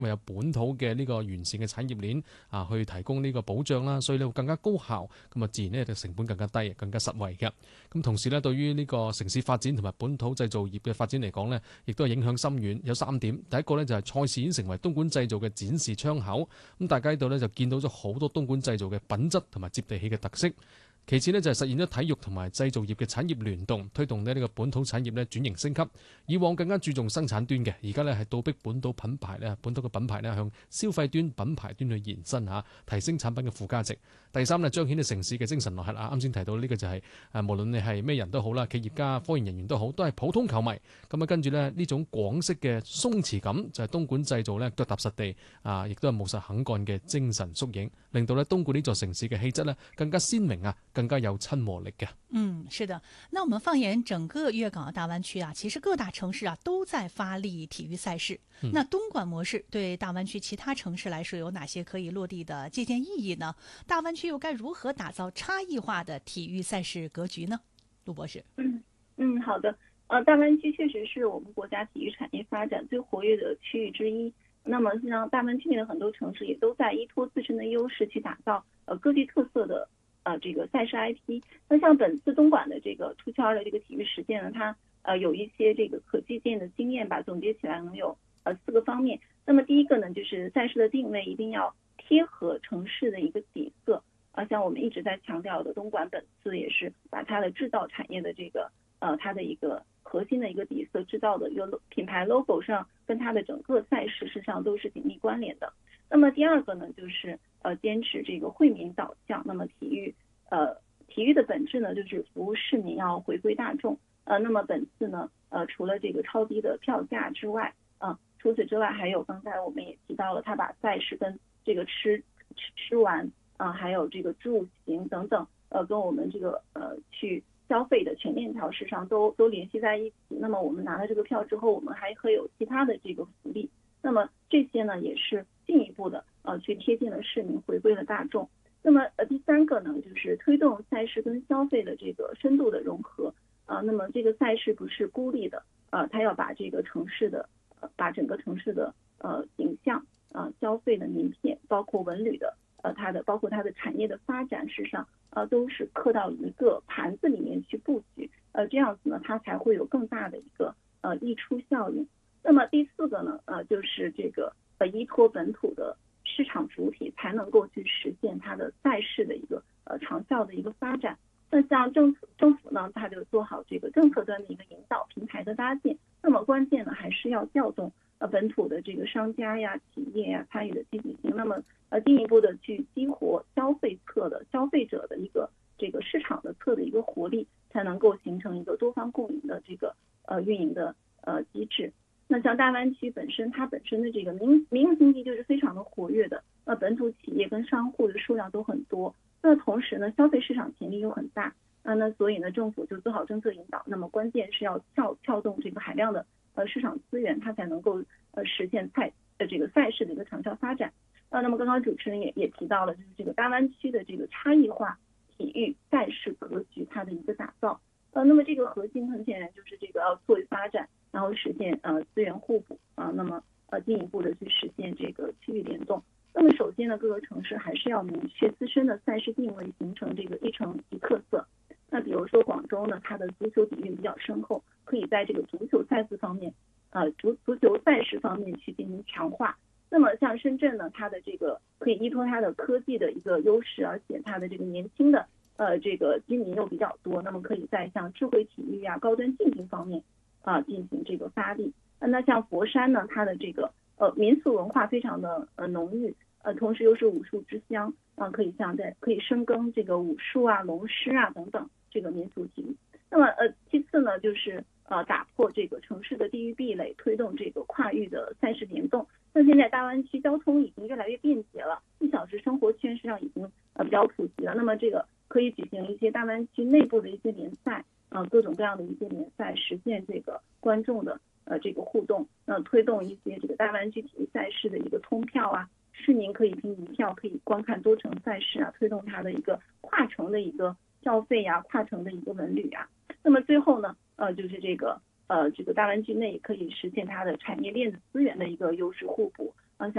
為有本土嘅呢個完善嘅產業鏈去提供呢個保障啦，所以咧會更加高效，咁自然咧就成本更加低，更加實惠嘅。咁同時咧，對於呢個城市發展同埋本土製造業嘅發展嚟講咧，亦都係影響深遠。有3點，第一個咧就係賽事已經成為東莞製造嘅展示窗口，咁大家喺度咧就見到咗好多東莞製造嘅品質同埋接地氣嘅特色。其次呢，就係實現咗體育同埋製造業嘅產業聯動，推動呢個本土產業咧轉型升級。以往更加注重生產端嘅，而家咧係倒逼本土品牌咧，本土嘅品牌咧向消費端品牌端去延伸提升產品嘅附加值。第三呢，彰顯咗城市嘅精神內核啱先提到呢個就係無論你係咩人都好啦，企業家、科研人員都好，都係普通球迷。咁跟住呢種廣式嘅鬆弛感，就係東莞製造咧腳踏實地亦都係務實肯幹嘅精神縮影，令到咧東莞呢座城市嘅氣質咧更加鮮明更加有親和力嘅。 是的。那我們放眼整個粵港澳大灣區其實各大城市都在發力體育賽事。那東莞模式對大灣區其他城市來說有哪些可以落地的借鑑意義呢？大灣區又該如何打造差異化的體育賽事格局呢？陸博士。 好的。大灣區確實是我們國家體育產業發展最活躍的區域之一。那麼實際上大灣區內的很多城市也都在依託自身的優勢去打造各具特色的這個賽事 IP。那像本次東莞的這個272的這個體育實踐呢，它有一些這個可借鑑的經驗吧，總結起來能有4個方面。那麼第一個呢，就是賽事的定位一定要貼合城市的一個底色。像我們一直在強調的，東莞本次也是把它的製造產業的這個它的一個核心的一個底色製造的一個品牌 logo 上，跟它的整個賽事實際上都是緊密關聯的。那麼第二個呢，就是堅持這個惠民導向。那麼體育的本質呢，就是服務市民，要回歸大眾。那麼本次呢，除了這個超低的票價之外，除此之外還有剛才我們也提到了，他把賽事跟這個吃玩還有這個住行等等，跟我們這個去消費的全鏈條事上都聯繫在一起。那麼我們拿了這個票之後，我們還會有其他的這個福利。那麼這些呢，也是進一步的去貼近了市民，回歸了大眾。那麼第三個呢，就是推動賽事跟消費的這個深度的融合。那麼這個賽事不是孤立的，它要把這個城市的把整個城市的形象消費的名片，包括文旅的包括它的產業的發展事上都是刻到一個盤子裡面去布局。這樣子呢，它才會有更大的一個溢出效應。那麼第四個呢，就是這個依託本土的市場主體，才能夠去實現它的賽事的一個長效的一個發展。那像政府呢，它就做好這個政策端的一個引導，平台的搭建。那麼關鍵呢，還是要調動本土的這個商家呀、企業呀參與的積極性。那麼進一步的去激活消費側的消費者的一個這個市場的側的一個活力，才能夠形成一個多方共贏的這個運營的機制。那像大灣區本身，它本身的這個民營經濟就是非常的活躍的，本土企業跟商戶的數量都很多。那同時呢，消費市場潛力又很大。那所以呢，政府就做好政策引導。那麼關鍵是要撬動這個海量的市場資源，它才能夠實現這個賽事的一個長效發展。那麼剛剛主持人也提到了，就是這個大灣區的這個差異化體育賽事格局它的一個打造。那麼這個核心很顯然就是這個要作為發展，然後實現資源互補那麼進一步的去實現這個區域聯動。那麼首先呢，各個城市還是要明確自身的賽事定位，形成這個一城一特色。那比如說廣州呢，它的足球底蘊比較深厚，可以在這個足球賽事方面足球賽事方面去進行強化。那麼像深圳呢，它的這個可以依託它的科技的一個優勢，而且它的這個年輕的這個居民又比較多，那麼可以在像智慧體育高端競技方面進行這個發力。那像佛山呢，它的這個民俗文化非常的濃郁，同時又是武術之鄉，可以深耕這個武術龍獅等等這個民俗體育。那麼其次呢，就是打破這個城市的地域壁壘，推動這個跨域的賽事聯動。那現在大灣區交通已經越來越便捷了，1小時生活圈實際上已經比較普及了。那麼這個可以舉行一些大灣區內部的一些聯賽，各種各樣的一些聯賽，實現這個觀眾的這個互動，推動一些這個大灣區體育賽事的一個通票市民可以憑一票可以觀看多城賽事推動它的一個跨城的一個消費跨城的一個文旅那麼最後呢，就是這個大灣區內可以實現它的產業鏈的資源的一個優勢互補。